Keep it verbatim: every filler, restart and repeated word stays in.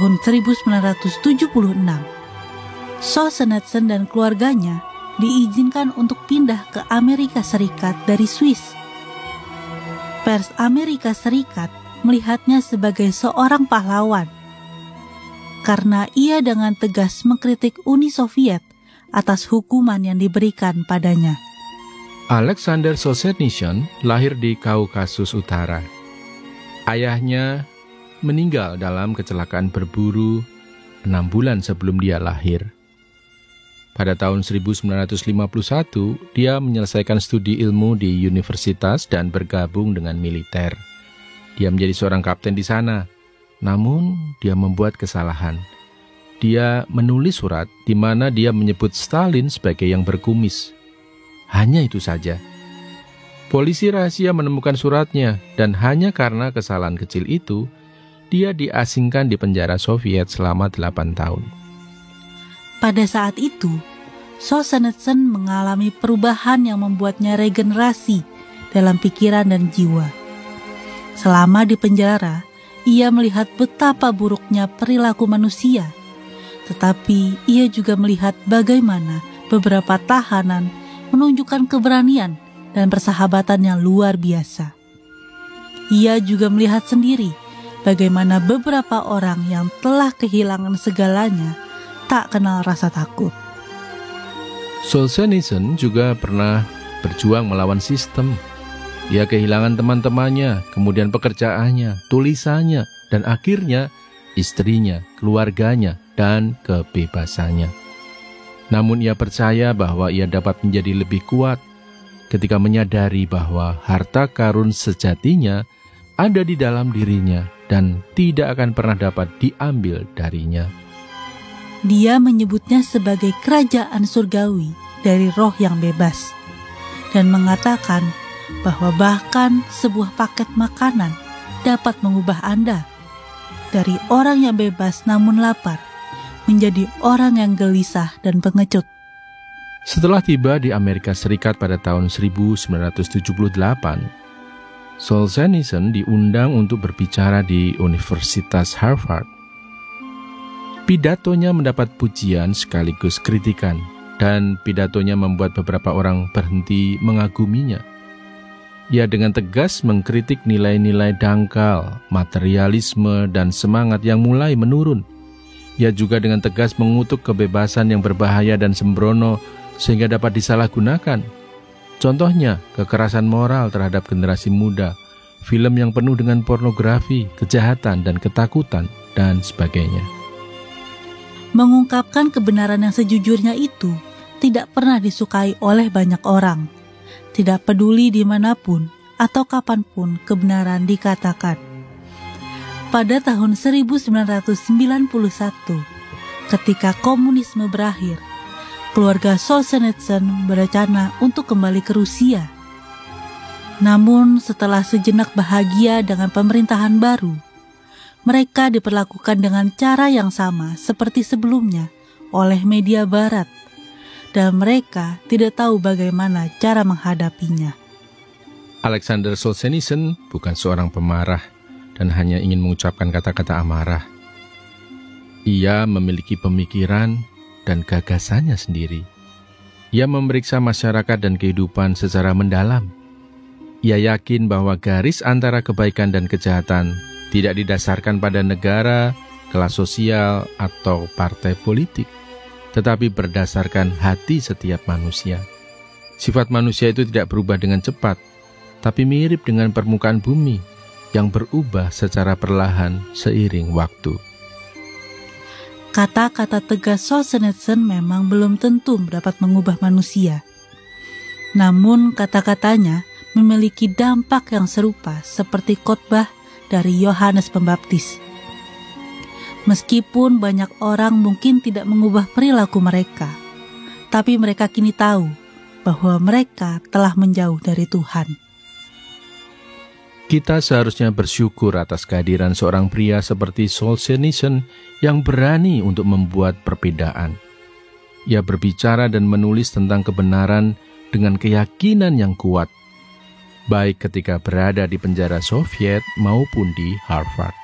tahun seribu sembilan ratus tujuh puluh enam, Solzhenitsyn dan keluarganya diizinkan untuk pindah ke Amerika Serikat dari Swiss. Pers Amerika Serikat melihatnya sebagai seorang pahlawan karena ia dengan tegas mengkritik Uni Soviet atas hukuman yang diberikan padanya. Alexander Solzhenitsyn lahir di Kaukasus Utara. Ayahnya meninggal dalam kecelakaan berburu enam bulan sebelum dia lahir. Pada tahun seribu sembilan ratus lima puluh satu, dia menyelesaikan studi ilmu di universitas dan bergabung dengan militer. Dia menjadi seorang kapten di sana, namun dia membuat kesalahan. Dia menulis surat di mana dia menyebut Stalin sebagai yang berkumis. Hanya itu saja. Polisi rahasia menemukan suratnya, dan hanya karena kesalahan kecil itu, dia diasingkan di penjara Soviet selama delapan tahun. Pada saat itu, Solzhenitsyn mengalami perubahan yang membuatnya regenerasi dalam pikiran dan jiwa. Selama di penjara, ia melihat betapa buruknya perilaku manusia, tetapi ia juga melihat bagaimana beberapa tahanan menunjukkan keberanian dan persahabatan yang luar biasa. Ia juga melihat sendiri bagaimana beberapa orang yang telah kehilangan segalanya tak kenal rasa takut. Solzhenitsyn juga pernah berjuang melawan sistem. Dia kehilangan teman-temannya, kemudian pekerjaannya, tulisannya, dan akhirnya istrinya, keluarganya, dan kebebasannya. Namun ia percaya bahwa ia dapat menjadi lebih kuat ketika menyadari bahwa harta karun sejatinya ada di dalam dirinya dan tidak akan pernah dapat diambil darinya. Dia menyebutnya sebagai kerajaan surgawi dari roh yang bebas, dan mengatakan bahwa bahkan sebuah paket makanan dapat mengubah Anda dari orang yang bebas namun lapar menjadi orang yang gelisah dan pengecut. Setelah tiba di Amerika Serikat pada tahun seribu sembilan ratus tujuh puluh delapan, Solzhenitsyn diundang untuk berbicara di Universitas Harvard. Pidatonya mendapat pujian sekaligus kritikan, dan pidatonya membuat beberapa orang berhenti mengaguminya. Ia dengan tegas mengkritik nilai-nilai dangkal, materialisme, dan semangat yang mulai menurun. Ia juga dengan tegas mengutuk kebebasan yang berbahaya dan sembrono sehingga dapat disalahgunakan. Contohnya, kekerasan moral terhadap generasi muda, film yang penuh dengan pornografi, kejahatan dan ketakutan, dan sebagainya. Mengungkapkan kebenaran yang sejujurnya itu tidak pernah disukai oleh banyak orang. Tidak peduli dimanapun atau kapanpun kebenaran dikatakan. Pada tahun seribu sembilan ratus sembilan puluh satu, ketika komunisme berakhir, keluarga Solzhenitsyn berencana untuk kembali ke Rusia. Namun setelah sejenak bahagia dengan pemerintahan baru, mereka diperlakukan dengan cara yang sama seperti sebelumnya oleh media barat, dan mereka tidak tahu bagaimana cara menghadapinya. Alexander Solzhenitsyn bukan seorang pemarah dan hanya ingin mengucapkan kata-kata amarah. Ia memiliki pemikiran dan gagasannya sendiri. Ia memeriksa masyarakat dan kehidupan secara mendalam. Ia yakin bahwa garis antara kebaikan dan kejahatan tidak didasarkan pada negara, kelas sosial, atau partai politik, tetapi berdasarkan hati setiap manusia. Sifat manusia itu tidak berubah dengan cepat, tapi mirip dengan permukaan bumi yang berubah secara perlahan seiring waktu. Kata-kata tegas Solzhenitsyn memang belum tentu dapat mengubah manusia. Namun kata-katanya memiliki dampak yang serupa seperti khotbah dari Yohanes Pembaptis. Meskipun banyak orang mungkin tidak mengubah perilaku mereka, tapi mereka kini tahu bahwa mereka telah menjauh dari Tuhan. Kita seharusnya bersyukur atas kehadiran seorang pria seperti Solzhenitsyn yang berani untuk membuat perbedaan. Ia berbicara dan menulis tentang kebenaran dengan keyakinan yang kuat, baik ketika berada di penjara Soviet maupun di Harvard.